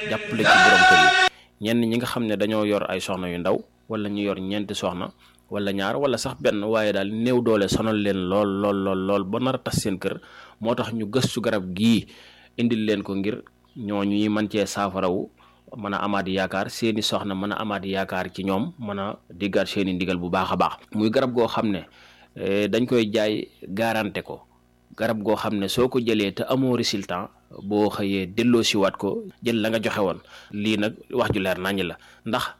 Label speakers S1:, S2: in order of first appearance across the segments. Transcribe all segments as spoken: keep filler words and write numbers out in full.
S1: jàppale ci borom kër yi ñenn ñi nga xam ne dañoo yor ay soxna yu ndaw wala ñu yor ñeenti soxna wala ñaar wala sax benn waaye daal néew doole sonal leen lool lool lool lool ba nar a tas seen kër moo tax ñu gëstu garab gii indil leen ko ngir ñooñu ñuy mën cee saafarawu mën a amaat yaakaar seeni soxna mën a amaat yaakaar ci ñoom mën a diggaat seeni ndigal bu baax a baax. muy garab goo xam ne dañ koy jaay garanté ko garab goo xam ne soo ko jëlee te amoo résultat boo xëyee delloo siwaat ko jël la nga joxe woon lii nag wax ju leer naññ la ndax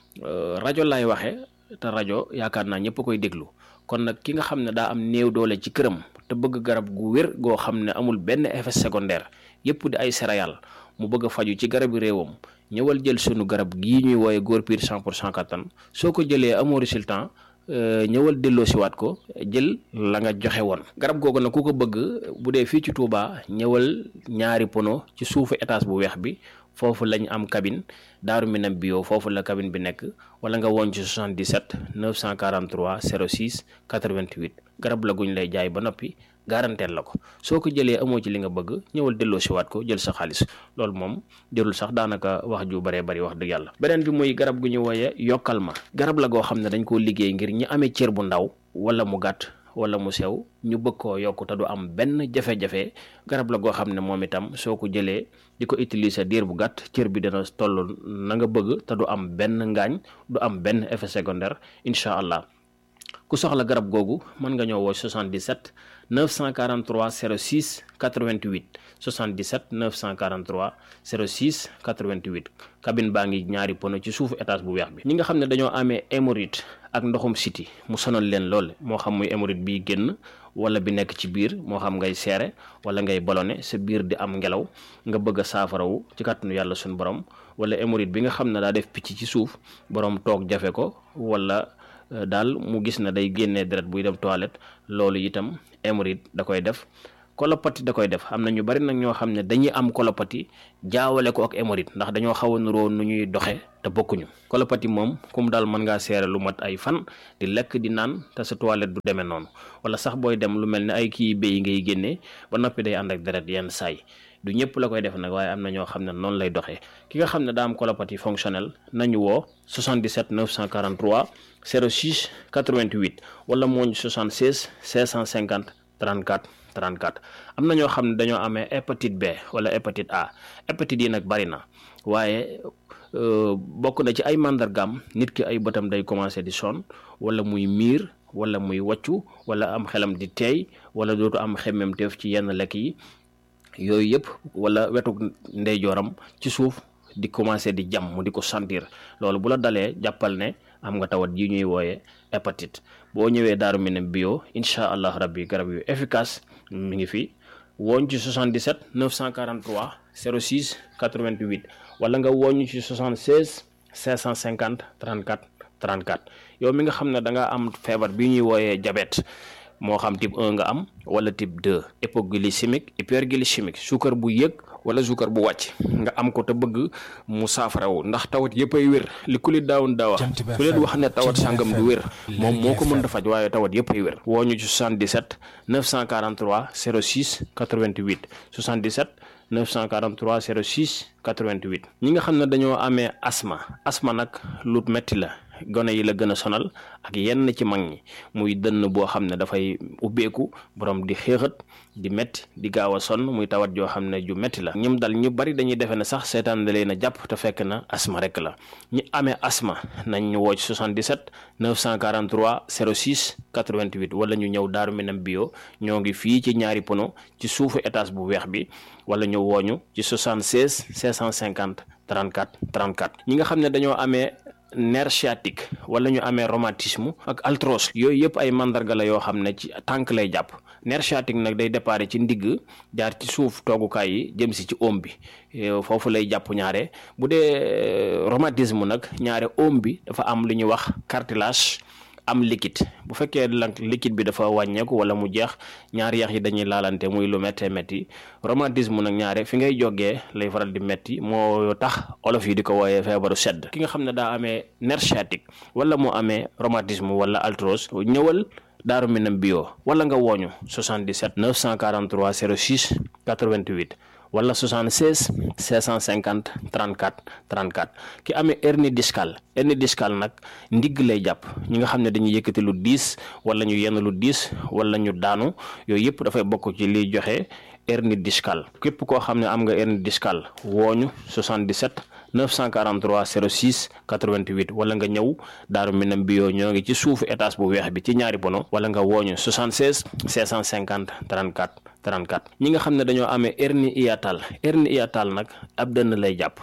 S1: rajo lay waxee te rajo yaakaar naa ñëpp koy déglu kon nag ki nga xam ne daa am néew doole ci këram te bëgg garab gu wér goo xam ne amul benn effet secondaire yëpp di ay céréales mu bëgg a faju ci garabi réewam ñëwal jël sunu garab gii ñuy wooye góor piir cent pour cent kattan soo ko jëlee amoo résultat ñëwal delloo siwaat ko jël la nga joxe woon. garab googu nag ku ko bëgg bu dee fii ci Touba ñëwal ñaari pono ci suufu étage bu weex bi foofu lañ am cabine Daaru Minam bio foofu la cabine bi nekk wala nga woon ci soixante-dix-sept neuf cent quarante-trois zéro six quatre-vingt-huit garab la guñ lay jaay ba noppi garanteel la ko soo ko jëlee amoo ci li nga bëgg ñëwal delloo siwaat ko jël sa xaalis loolu moom jërul sax daanaka wax ju baree bari wax dëgg yàlla. beneen bi muy garab gu ñu wooye yokkal ma garab la goo xam ne dañ koo liggéey ngir ñi amee cër bu ndaw wala mu gàtt wala mu sew ñu bëgg koo yokk te du am benn jafe-jafe garab la goo xam ne moom itam soo ko jëlee di ko utiliser diir bu gàtt cër bi dana toll na nga bëgg te du am benn ngaañ du am benn effet secondaire incha allah. ku soxla garab googu mën nga ñëw woo soixante-dix-sept neuf cent quarante-trois zéro six quatre-vingt-huit soixante-dix-sept neuf cent quarante-trois zéro six quatre-vingt-huit cabine baa ngi ñaari pono ci suufu étage bu weex bi. ñi nga xam ne dañoo amee hémorroïde ak ndoxum siti mu sonal leen lool moo xam muy hémorroïde biy génn wala bi nekk ci biir moo xam ngay seere wala ngay ballonné sa biir di am ngelaw nga bëgg a saafarawu ci kàttanu yàlla suñu borom wala hémorroïde bi nga xam ne daa def picc ci suuf borom toog jafe ko wala daal mu gis na day génnee deret buy dem toilette loolu itam hémorroïde da koy def colopathie da koy def am na ñu bari nag ñoo xam ne dañuy am colopathie jaawale ko ak hémorroïde ndax dañoo xaw a nuroo nu ñuy doxe te bokkuñu. colopathie moom comme daal mën ngaa seere lu mat ay fan di lekk di naan te sa toilette du demee noonu wala sax booy dem lu mel ne ay kii béy ngay génnee ba noppi day ànd ak deret yenn saay du ñëpp la koy def nag waaye am na ñoo xam ne noonu lay doxee ki nga xam ne daa am colopathie fonctionnelle nañu woo soixante-dix-sept neuf cent quarante-trois zéro six quatre-vingt-huit wala mooñ soixante-seize cinq cent cinquante trente-quatre trente-quatre am na ñoo xam ne dañoo amee hépatite B wala hépatite A hépatite yi nag bari na waaye bokk na ci ay màndargaam nit ki ay bëtam day commencé di sonn wala muy miir wala muy wàccu wala am xelam di teey wala dootu am xemmemteef ci yenn lekk yi yooyu yëpp wala wetu ndeyjooram ci suuf di commencé di jam mu di ko sentir loolu bu la dalee jàppal ne am nga tawat yi ñuy wooye hépatite boo ñëwee Daaru Minam bio incha allah rabbi garab yu efficace mi ngi fi wooñ ci soixante-dix-sept neuf cent quarante-trois zéro six quatre-vingt-huit wala nga wooñ ci soixante-seize cinq cent cinquante trente-quatre trente-quatre yow mi nga xam ne da nga am feebar bi ñuy wooyee diabète moo xam type un nga am wala type deux hypoglycémique hyperglycémique suukar bu yëg wala suukar bu wàcc nga am ko te bëgg mu saafarawu ndax tawat yëpp ay wér li ku li daawun daawa ku leen wax ne tawat sàngam du wér moom moo ko mën a faj waaye tawat yëpp ay wér woo ñu ci soixante-dix-sept neuf cent quarante-trois zéro six quatre-vingt-huit soixante-dix-sept neuf cent quarante-trois zéro six quatre-vingt-huit ñi nga xam ne dañoo amee asma asma nag lu metti la gone yi la gën a sonal ak yenn ci mag ñi muy dënn boo xam ne dafay ubbeeku borom di xéexat di metti di gaaw a sonn muy tawat joo xam ne ju metti la ñoom dal ñu bari dañuy defe ne sax seetaan da leen a jàpp te fekk na asma rek la ñi amee asma nañ ñu woo ci soixante-dix-sept neuf cent quarante-trois zéro six quatre-vingt-huit wala ñu ñëw Daaru Minam bio ñoo ngi fii ci ñaari pono ci suufu étage bu weex bi wala ñu wooñu ci soixante-seize cinq cent cinquante trente-quatre trente-quatre ñi nga xam ne dañoo amee nerf sciatique wala ñu amee rhumatisme ak arthrose yooyu yëpp ay mandarga la yoo xam ne ci tànk lay jàpp nerf sciatique nag day déparé ci ndigg jaar ci suuf toogukaay yi jëm si ci oom bi foofu lay jàpp ñaare bu dee rhumatisme nag ñaare oom bi dafa am lu ñuy wax cartilage am liquide bu fekkee nag liquide bi dafa wàññeeku wala mu jeex ñaari yax yi dañuy laalante muy lu méttee métti rhumatisme nag ñaare fi ngay jógee lay faral di métti moo tax olof yi di ko wooyee feebaru sedd ki nga xam ne daa amee nerf sciatique wala moo amee rhumatisme wala arthrose ñëwal Daaru Minam bio wala nga wooñu soixante-dix-sept neuf cent quarante-trois zéro six quatre-vingt-huit wala soixante-seize cinq cent cinquante trente-quatre trente-quatre. ki amee hernie discale hernie discale nag ndigg lay jàpp ñi nga xam ne dañuy yëkkati lu diis wala ñu yenn lu diis wala ñu daanu yooyu yëpp dafay bokk ci liy joxe hernie discale. képp koo xam ne am nga hernie discale wooñu soixante-dix-sept neuf cent quarante-trois zéro six quatre-vingt-huit wala nga ñëw Daaru Minam bio ñoo ngi ci suufu étage bu weex bi ci ñaari pono wala nga wooñu soixante-seize cinq cent cinquante trente-quatre trente-quatre. ñi nga xam ne dañoo amee hernie hiatale hernie hiatale nag ab dënn lay jàpp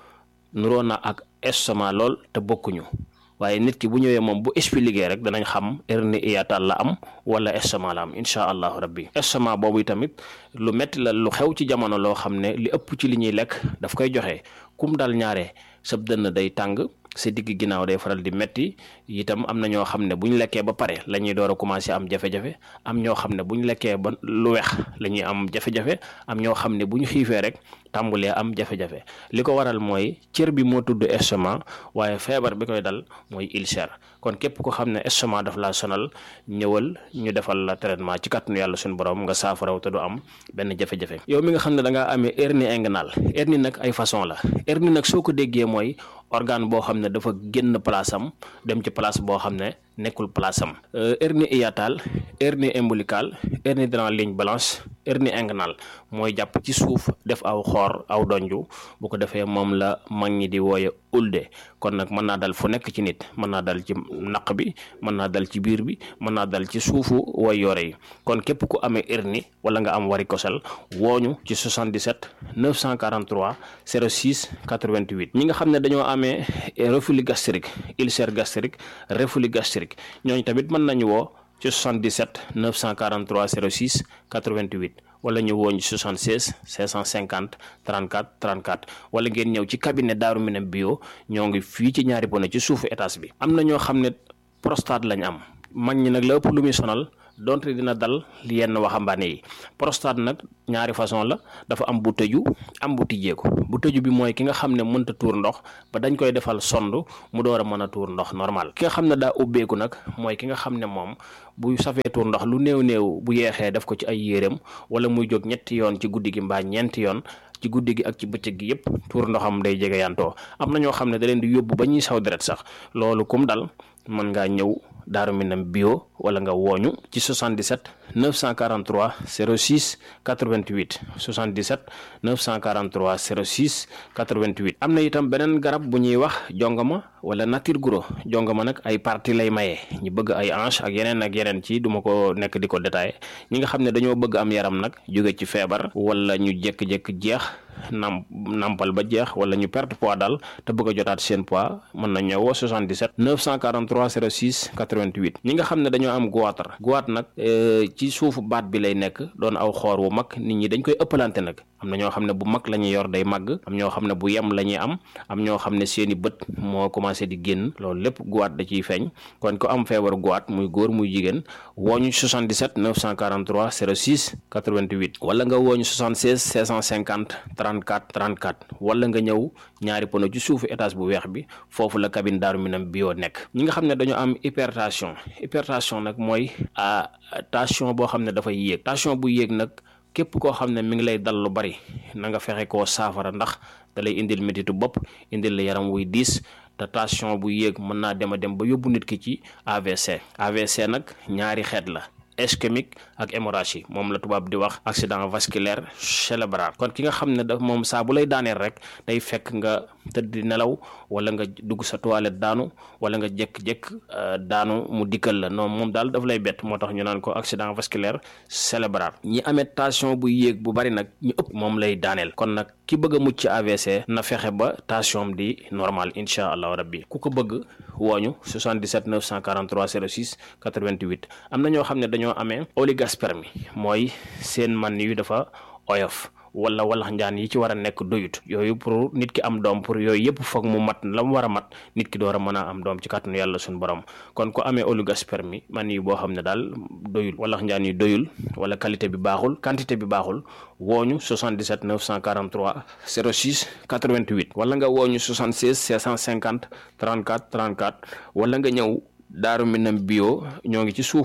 S1: nuroo na ak estomac lool te bokkuñu waaye nit ki bu ñëwee moom bu expliqué rek danañ xam hernie hiatale la am wala estomac la am incha allahu rabbi. estomac boobu tamit lu metti la lu xew ci jamono loo xam ne li ëpp ci li ñuy lekk daf koy joxe kum dal ñaare sab dënn day tàng sa digg ginnaaw day faral di metti itam am na ñoo xam ne bu ñu lekkee ba pare la ñuy door a commencé am jafe-jafe am ñoo xam ne bu ñu lekkee ba lu weex la ñuy am jafe-jafe am ñoo xam ne bu ñu xiifee rek tàmbulee am jafe-jafe li ko waral mooy cër bi moo tudd estomac waaye feebar bi koy dal mooy ulcère. kon képp ko xam ne estomac daf laa sonal ñëwal ñu defal la traitement ci kàttanu yàlla suñu borom nga saafaraw te du am benn jafe-jafe. yow mi nga xam ne da ngaa amee hernie inguinale hernie nag ay façon la hernie nag soo ko déggee mooy organe boo xam ne dafa génn place am dem ci place boo xam ne nekkul place am. hernie hiatale hernie ombilicale hernie dans ligne blanche hernie inguinale mooy jàpp ci suuf def aw xoor aw donju bu ko defee moom la mag ñi di wooye ulde. kon nag mën naa dal fu nekk ci nit mën naa dal ci naq bi mën naa dal ci biir bi mën naa dal ci suufu way yore yi kon képp ku amee hernie wala nga am varicocèle wooñu ci soixante-dix-sept neuf cent quarante-trois zéro six quatre-vingt-huit. ñi nga xam ne dañoo amee reflux gastrique ulcère gastrique reflux gastrique ñooñu tamit mën nañu woo ci soixante-dix-sept neuf cent quarante-trois zéro six quatre-vingt-huit wala ñu woo ñu soixante-seize cinq cent cinquante trente-quatre trente-quatre wala ngeen ñëw ci cabinet Daaru Minam bio ñoo ngi fii ci ñaari pono ci suufu étage bi. am na ñoo xam ne prostate lañ am mag ñi nag la ëpp lu muy sonal donte dina dal yenn waxambaane yi. prostate nag ñaari façon la dafa am bu tëju am bu tijjeeku bu tëju bi mooy ki nga xam ne mënta tuur ndox ba dañ koy defal sond mu door a mën a tuur ndox normal. ki nga xam ne daa ubbeeku nag mooy ki nga xam ne moom bu safee tuur ndox lu néew néew bu yeexee def ko ci ay yéreem wala muy jóg ñetti yoon ci guddi gi mbaa ñeenti yoon ci guddi gi ak ci bëccëg gi yëpp tuur ndoxam day jege yantoo. am na ñoo xam ne da leen di yóbbu ba ñuy saw deret sax loolu kum dal mën ngaa ñëw Daaru Minam bio wala nga wooñu ci soixante-dix-sept neuf cent quarante-trois zéro six quatre-vingt-huit soixante-dix-sept neuf cent quarante-trois zéro six quatre-vingt-huit. am na itam beneen garab bu ñuy wax jongama wala nature guro jongama nag ay partie lay maye ñu bëgg ay hanche ak yeneen ak yeneen ci duma ko nekk di ko détaillé. ñi nga xam ne dañoo bëgg am yaram nag jóge ci feebar wala ñu jékki-jékki jeex nam nampal ba jeex wala ñu perte poids daal te bëgg a jotaat seen poids mën na ñëwoo soixante-dix-sept neuf cent quarante-trois zéro six quatre-vingt-huit. ñi nga xam ne dañoo am goitre goitre nag ci suufu baat bi lay nekk doon aw xoor wu mag nit ñi dañ koy ëppalante nag am na ñoo xam ne bu mag la ñuy yor day màgg am ñoo xam ne bu yem la ñuy am am ñoo xam ne seeni bët moo commencé di génn loolu lépp goitre da ciy feeñ. kon ko am feebaru goitre muy góor muy jigéen wooñu soixante-dix-sept neuf cent quarante-trois zéro six quatre-vingt-huit wala nga wooñu soixante-seize cinq cent cinquante trente-quatre trente-quatre wala nga ñëw ñaari pono ci suufu étage bu weex bi foofu la cabine Daaru Minam bio nekk. ñi nga xam ne dañoo am hypertension hypertension nag mooy a tension boo xam ne dafay yéeg tension bu yéeg nag képp koo xam ne mi ngi lay dal lu bari na nga fexe koo saafara ndax da lay indil métitu bopp indil la yaram wuy diis te tension bu yéeg mën naa dem a dem ba yóbbu nit ki ci A V C. A V C nag ñaari xeet la ischémique ak hémorragie moom la tubaab di wax accident vasculaire cérébral. kon ki nga xam ne daf moom saa bu lay daaneel rek day fekk nga tëdd di nelaw wala nga dugg sa toilette daanu wala nga jékk-jékk daanu mu dikkal la non moom daal daf lay bett moo tax ñu naan ko accident vasculaire cérébral. ñi amee tension bu yéeg bu bari nag ñu ëpp moom lay daaneel. kon nag ki bëgg a mucc ci A V C na fexe ba tension di normal incha allahu rabbi ku ko bëgg wooñu soixante-dix-sept neuf cent quarante-trois zéro six quatre-vingt-huit. am na ñoo xam ne dañoo amee oligospermie mooy seen man yu dafa oyof wala walax njaan yi ci war a nekk doyut yooyu pour nit ki am doom pour yooyu yëpp foog mu mat la mu war a mat nit ki door a mën a am doom ci kàttanu yàlla suñu borom. kon ko amee oligospermie man yi boo xam ne daal doyul walax njaan yi doyul wala qualité bi baaxul quantité bi baaxul wooñu soixante-dix-sept neuf cent quarante-trois zéro six quatre-vingt-huit wala nga wooñu soixante-seize cinq cent cinquante trente-quatre trente-quatre wala nga ñëw Daaru Minam bio ñoo ngi ci suufu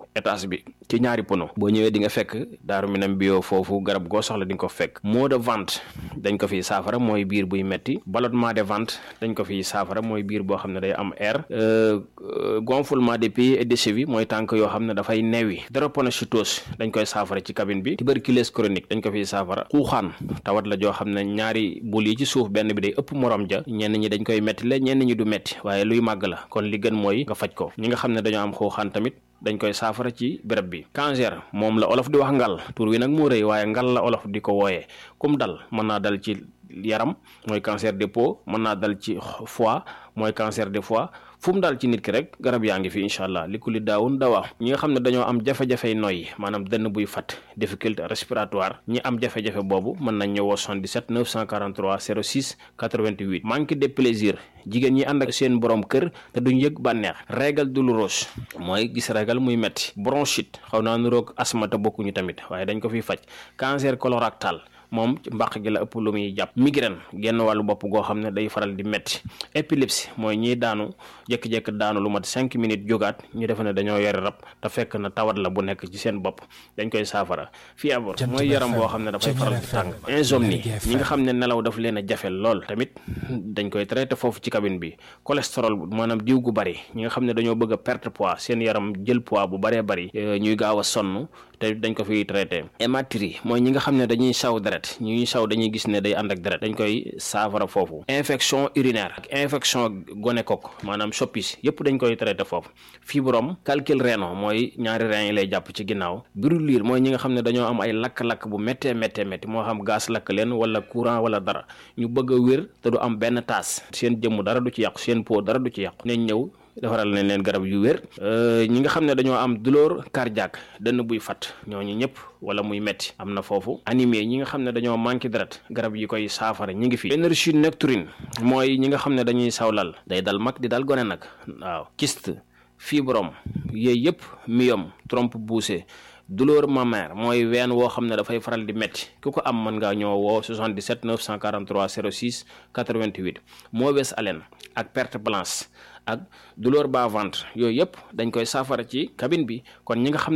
S1: étage bi ci ñaari pono boo ñëwee di nga fekk Daaru Minam bio foofu garab goo soxla di nga ko fekk. maux de ventre dañ ko fiy saafara mooy biir buy metti. ballonnement de ventre dañ ko fiy saafara mooy biir boo xam ne day am air. gonflement des pieds et des chevilles mooy tànk yoo xam ne dafay neewi. drépanocytose dañ koy saafara ci cabine bi. tuberculose chronique dañ ko fiy saafara. xuuxaan tawat la joo xam ne ñaari bul yi ci suuf benn bi day ëpp morom ja ñenn ñi dañ koy metti la ñenn ñi du metti waaye luy màgg la kon li gën mooy nga faj ko. ñi nga xam ne dañoo am xuuxaan tamit dañ koy saafara ci béréb bi. cancer moom la olof di wax ngal tur wi nag moo rëy waaye ngal la olof di ko wooyee kum dal mën naa dal ci yaram mooy cancer des peaux mën naa dal ci foie mooy cancer des foie fu mu daal ci nit ki rek garab yaa ngi fi incha allah li ku li daawun dawaa. ñi nga xam ne dañoo am jafe-jafey noyyi maanaam dënn buy fat difficulté respiratoire ñi am jafe-jafe boobu mën nañ ñëwoo soixante-dix-sept neuf cent quarante-trois zéro six quatre-vingt-huit. manque de plaisir jigéen ñi ànd ak seen borom kër te duñ yëg bànneex. règle douloureuse mooy gis règle muy metti. bronchite xaw naa nuroog asthme te bokkuñu tamit waaye dañ ko fiy faj. cancer colorectal moom mbàq gi la ëpp lu muy jàpp. migraine genn wàllu bopp goo xam ne day faral di metti. épilepsie mooy ñiy daanu jékki-jékki daanu lu mat cinq minutes jógaat ñu defe ne dañoo yore rab te fekk na tawat la bu nekk ci seen bopp dañ koy saafara. fièvre mooy yaram boo xam ne dafay faral di tàng. insomnie ñi nga xam ne nelaw daf leen a jafe lool tamit dañ koy traité foofu ci cabine bi. cholestérol maanaam diw gu bari ñi nga xam ne dañoo bëgg a perte poids seen yaram jël poids bu baree bari ñuy gaaw a sonn te dañ ko fiy traité. hématurie mooy ñi nga xam ne dañuy saw deret ñuy saw dañuy gis ne day ànd ak deret dañ koy saafara foofu. infection urinaire ak infection gonocoque maanaam soppis yëpp dañ koy traité foofu. fibrome calcul rénal mooy ñaari rein yi lay jàpp ci ginnaaw. brûlure mooy ñi nga xam ne dañoo am ay lakk-lakk bu méttee méttee métti moo xam gaz lakk leen wala courant wala dara ñu bëgg a wér te du am benn taas seen jëmm dara du ci yàqu seen peau dara du ci yàqu nañ ñëw defaral nañ leen garab yu wér. ñi nga xam ne dañoo am douleur cardiaque dënn buy fat ñooñu ñëpp wala muy metti am na foofu. anémie ñi nga xam ne dañoo manqué deret garab yi koy saafara ñi ngi fi. énergie nocturne mooy ñi nga xam ne dañuy sawlal day dal mag di dal gone nag waaw. kyste fibrome yooyu yëpp myome trompe poussée douleur mammaire mooy ween woo xam ne dafay faral di metti ku ko am mën ngaa ñëw woo soixante-dix-sept neuf cent quarante-trois zéro six quatre-vingt-huit. mauvaise haleine ak perte blanche ak douleur bas ventre yooyu yëpp dañ koy saafara ci cabine bi kon ñi nga xam